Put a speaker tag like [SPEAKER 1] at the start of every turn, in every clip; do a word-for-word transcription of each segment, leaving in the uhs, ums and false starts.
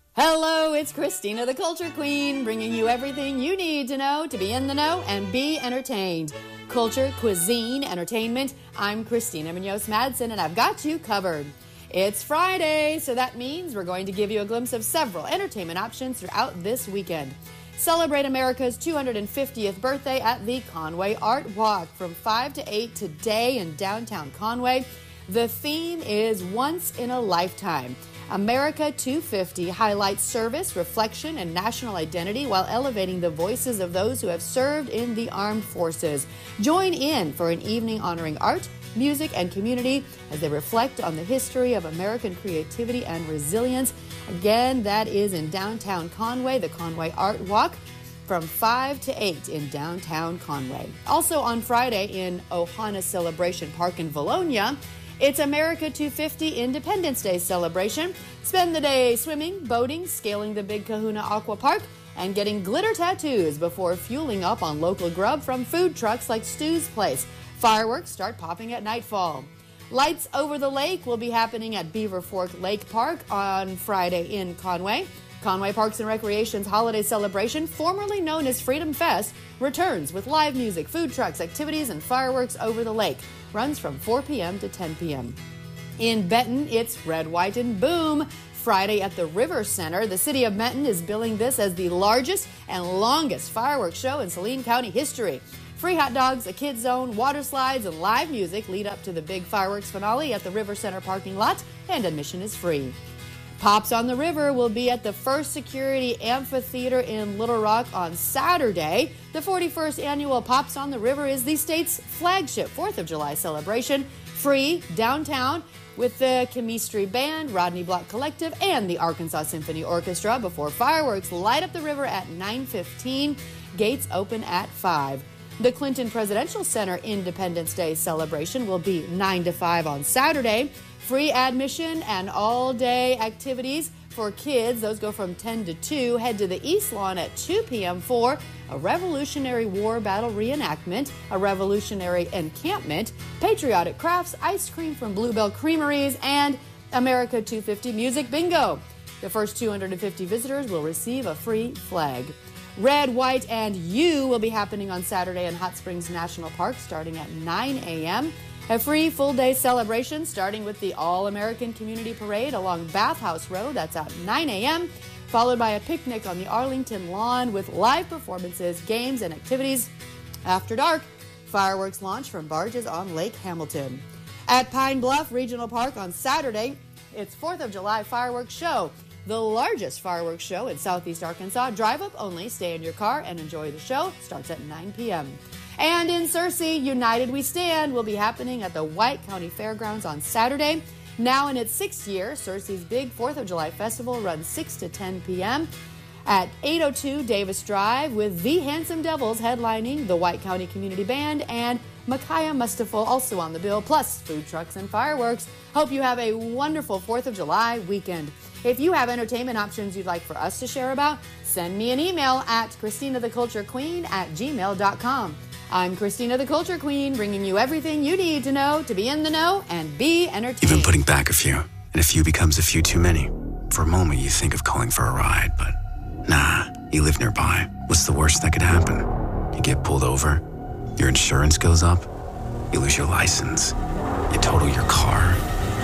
[SPEAKER 1] Hello, it's Christina the Culture Queen, bringing you everything you need to know to be in the know and be entertained. Culture, cuisine, entertainment. I'm Christina Munoz-Madsen, and I've got you covered. It's Friday, so that means we're going to give you a glimpse of several entertainment options throughout this weekend. Celebrate America's two hundred fiftieth birthday at the Conway Art Walk from five to eight today in downtown Conway. The theme is Once in a Lifetime. America two fifty highlights service, reflection, and national identity while elevating the voices of those who have served in the armed forces. Join in for an evening honoring art, music, and community as they reflect on the history of American creativity and resilience. Again, that is in downtown Conway, the Conway Art Walk, from five to eight in downtown Conway. Also on Friday in Ohana Celebration Park in Valonia, it's America two fifty Independence Day celebration. Spend the day swimming, boating, scaling the Big Kahuna Aqua Park, and getting glitter tattoos before fueling up on local grub from food trucks like Stu's Place. Fireworks start popping at nightfall. Lights over the lake will be happening at Beaver Fork Lake Park on Friday in Conway. Conway Parks and Recreation's holiday celebration, formerly known as Freedom Fest, returns with live music, food trucks, activities, and fireworks over the lake. Runs from four p m to ten p m In Benton, it's Red, White, and Boom. Friday at the River Center. The city of Benton is billing this as the largest and longest fireworks show in Saline County history. Free hot dogs, a kids zone, water slides, and live music lead up to the big fireworks finale at the River Center parking lot, and admission is free. Pops on the River will be at the First Security Amphitheater in Little Rock on Saturday. The forty-first annual Pops on the River is the state's flagship fourth of July celebration. Free downtown with the Chemistry Band, Rodney Block Collective, and the Arkansas Symphony Orchestra before fireworks light up the river at nine fifteen. Gates open at five. The Clinton Presidential Center Independence Day celebration will be nine to five on Saturday. Free admission and all-day activities for kids. Those go from ten to two. Head to the East Lawn at two p m for a Revolutionary War battle reenactment, a Revolutionary encampment, patriotic crafts, ice cream from Bluebell Creameries, and America two fifty Music Bingo. The first two hundred fifty visitors will receive a free flag. Red, White, and You will be happening on Saturday in Hot Springs National Park starting at nine a m A free full-day celebration starting with the All-American Community Parade along Bathhouse Road. That's at nine a m, followed by a picnic on the Arlington Lawn with live performances, games, and activities. After dark, fireworks launch from barges on Lake Hamilton. At Pine Bluff Regional Park on Saturday, it's fourth of July fireworks show. The largest fireworks show in Southeast Arkansas. Drive up only, stay in your car and enjoy the show. Starts at nine p m And in Searcy, United We Stand will be happening at the White County Fairgrounds on Saturday. Now in its sixth year, Searcy's big fourth of July festival runs six to ten p m at eight oh two Davis Drive with The Handsome Devils headlining, the White County Community Band, and Micaiah Mustafel also on the bill, plus food trucks and fireworks. Hope you have a wonderful fourth of July weekend. If you have entertainment options you'd like for us to share about, send me an email at Christina the Culture Queen at gmail dot com. I'm Christina the Culture Queen, bringing you everything you need to know to be in the know and be entertained.
[SPEAKER 2] You've been putting back a few, and a few becomes a few too many. For a moment, you think of calling for a ride, but nah, you live nearby. What's the worst that could happen? You get pulled over, your insurance goes up, you lose your license, you total your car,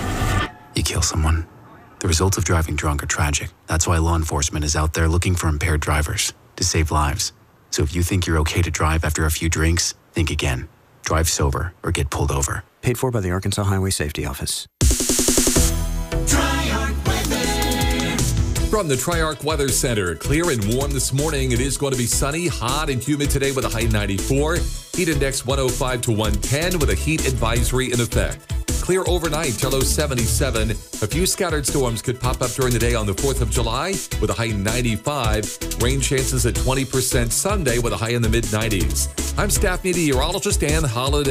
[SPEAKER 2] you kill someone. The results of driving drunk are tragic. That's why law enforcement is out there looking for impaired drivers to save lives. So if you think you're okay to drive after a few drinks, think again. Drive sober or get pulled over.
[SPEAKER 3] Paid for by the Arkansas Highway Safety Office.
[SPEAKER 4] Triarch Weather. From the Triarch Weather Center, clear and warm this morning. It is going to be sunny, hot, and humid today with a high ninety-four. Heat index one oh five to one ten with a heat advisory in effect. Clear overnight till low seventy-seven. A few scattered storms could pop up during the day on the fourth of July with a high ninety-five. Rain chances at twenty percent Sunday with a high in the mid nineties. I'm staff meteorologist Dan Holiday.